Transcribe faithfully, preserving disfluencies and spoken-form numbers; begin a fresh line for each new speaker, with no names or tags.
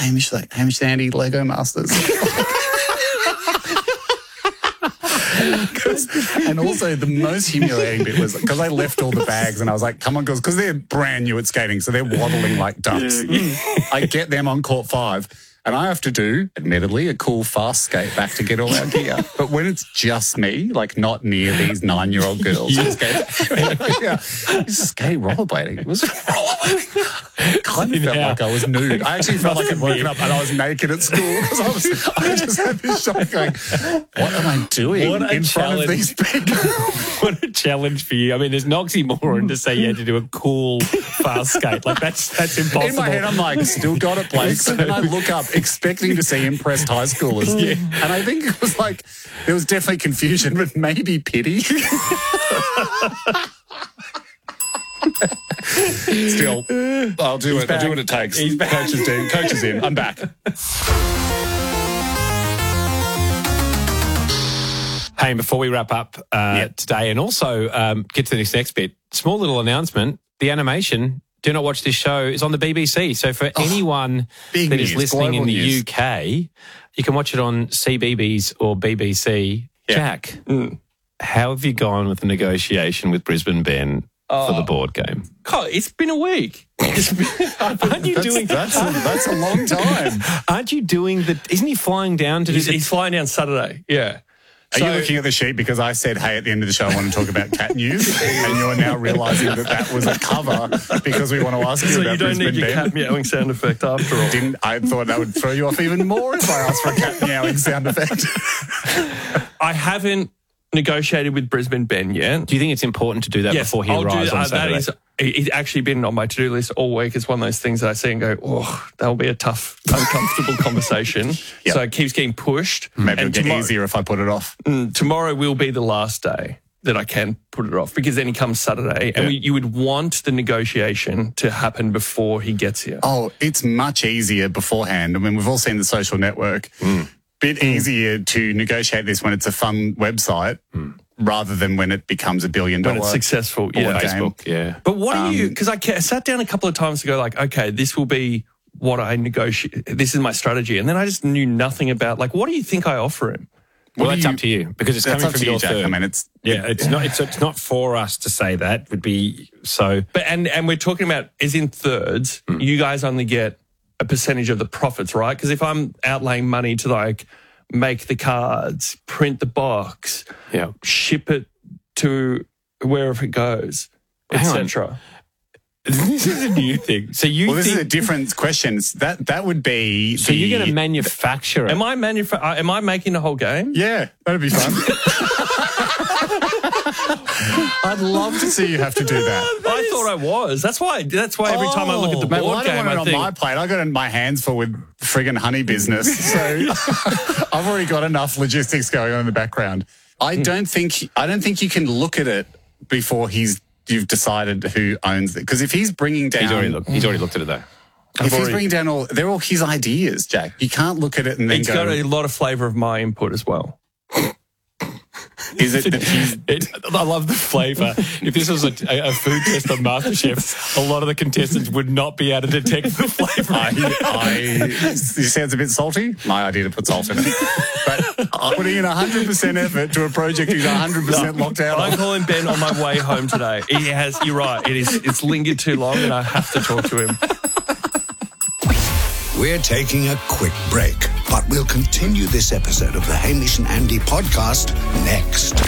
Hamish, like, Hamish and Andy, Lego Masters. And also the most humiliating bit was because I left all the bags and I was like, come on, girls, because they're brand new at skating, so they're waddling like ducks. I get them on court five. And I have to do, admittedly, a cool fast skate back to get all our gear. But when it's just me, like not near these nine-year-old girls, yeah. skate, yeah, it's skate rollerblading. It was rollerblading. Kind of felt like I was nude. I actually felt like I'd woken up and I was naked at school because I was. I just had this shock going, what am I doing
what
in front of these people?
What a challenge for you. I mean, there's an oxymoron to say you had to do a cool fast skate. Like that's that's impossible.
In my head, I'm like, still got it, Blake. So then I look up, expecting to see impressed high schoolers. Yeah. And I think it was like, there was definitely confusion, but maybe pity. Still, I'll do
He's
it.
back.
I'll do what it takes.
He's back.
Coach is in. Coach is in. I'm back.
Hey, before we wrap up uh, yep. today and also um, get to this next bit, small little announcement, the animation, Do Not Watch This Show, is on the B B C. So for oh, anyone that
news,
is listening in the
news.
U K, you can watch it on C B B S or B B C. Yep. Jack, mm. how have you gone with the negotiation with Brisbane Ben oh. for the board game?
God, it's been a week. It's been,
aren't you
that's,
doing
that's a, that's a long time.
Aren't you doing the? Isn't he flying down to?
He's,
do the,
he's flying down Saturday. Yeah.
Are
so,
you looking at the sheet because I said, hey, at the end of the show, I want to talk about cat news, and you're now realising that that was a cover because we want to ask you
so
about
you don't
Brisbane
need your
Ben.
cat meowing sound effect after all.
Didn't I thought that would throw you off even more if I asked for a cat meowing sound effect.
I haven't negotiated with Brisbane Ben yet.
Do you think it's important to do that
yes,
before he
I'll
arrives
do,
on
uh,
Saturday?
That is, it's actually been on my to-do list all week. It's one of those things that I see and go, oh, that'll be a tough, uncomfortable conversation. Yep. So it keeps getting pushed.
Maybe
and
it'll get
tomorrow,
easier if I put it off.
Mm, tomorrow will be the last day that I can put it off because then he comes Saturday and
yeah.
we, you would want the negotiation to happen before he gets here.
Oh, it's much easier beforehand. I mean, we've all seen the Social Network. Mm. Bit easier to negotiate this when it's a fun website. Mm. Rather than when it becomes a billion dollar.
When it's successful, yeah.
Facebook, yeah.
But what
um,
are you, because I sat down a couple of times to go like, okay, this will be what I negotiate. This is my strategy. And then I just knew nothing about, like, what do you think I offer him?
Well,
what
that's
you,
up to you because it's coming from
you,
your
Jack.
firm.
I mean, it's
yeah, it's not it's it's not for us to say that. It would be so.
But and and we're talking about as in thirds. Mm. You guys only get a percentage of the profits, right? Because if I'm outlaying money to like make the cards, print the box,
yeah,
ship it to wherever it goes, et cetera.
This is a new thing. So you
well, this
think,
is a different question. That that would be.
So
the,
you're going to manufacture it?
Am I manufa- Am I making the whole game?
Yeah, that'd be fun. I'd love to see you have to do that.
that I is... thought I was. That's why. That's why every oh, time I look at the board
mate, well, I don't
game,
want it
I
on
think
my plate. I got in my hands full with friggin' honey business, so I've already got enough logistics going on in the background. I don't think I don't think you can look at it before he's you've decided who owns it. Because if he's bringing down,
he's already looked. He's already looked at it though.
If
I've
he's
already,
bringing down all, they're all his ideas, Jack. You can't look at it and then
it's
go.
It's got a lot of flavour of my input as well.
Is it that he's...
It, I love the flavour. If this was a, a, a food test on MasterChef, a lot of the contestants would not be able to detect the flavour.
I, I, it sounds a bit salty. My idea to put salt in it. But putting in one hundred percent effort to a project he's one hundred percent locked out
I'm
on.
calling Ben on my way home today. He has, you're right, it is, it's lingered too long and I have to talk to him.
We're taking a quick break, but we'll continue this episode of the Hamish and Andy podcast next.